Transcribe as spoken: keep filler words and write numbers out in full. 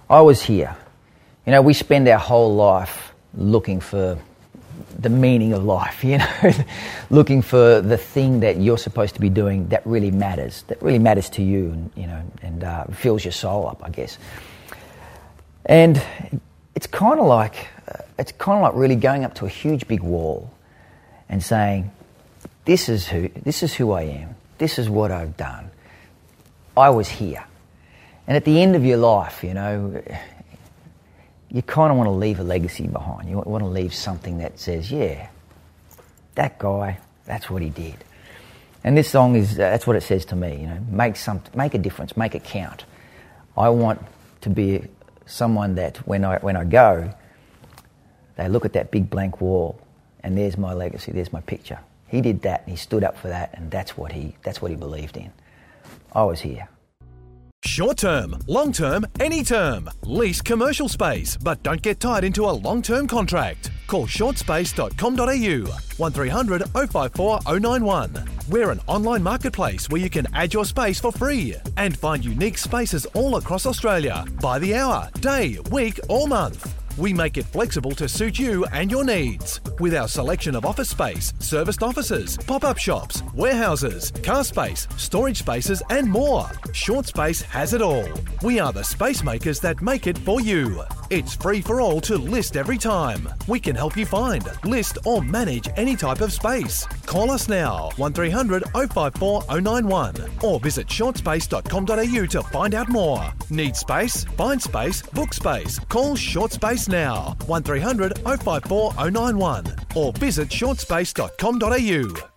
I was here. You know, we spend our whole life looking for the meaning of life, you know, looking for the thing that you're supposed to be doing that really matters, that really matters to you, and, you know, and uh, fills your soul up, I guess. And it's kind of like, uh, it's kind of like really going up to a huge big wall and saying, this is who, this is who I am. This is what I've done. I was here. And at the end of your life, you know, you kind of want to leave a legacy behind. You want to leave something that says, yeah, that guy, that's what he did. And this song is, uh, that's what it says to me, you know, make some, make a difference, make it count. I want to be someone that when I, when I go, they look at that big blank wall and there's my legacy, there's my picture. He did that and he stood up for that, and that's what he, that's what he believed in. I was here. Short term, long term, any term. Lease commercial space, but don't get tied into a long term contract. Call short space dot com dot a u one three hundred oh five four oh nine one. We're an online marketplace where you can add your space for free and find unique spaces all across Australia by the hour, day, week or month. We make it flexible to suit you and your needs. With our selection of office space, serviced offices, pop-up shops, warehouses, car space, storage spaces and more, Short Space has it all. We are the space makers that make it for you. It's free for all to list every time. We can help you find, list or manage any type of space. Call us now, one three hundred oh five four oh nine one, or visit short space dot com dot a u to find out more. Need space? Find space, book space. Call Short Space now, one three hundred oh five four oh nine one, or visit short space dot com dot a u.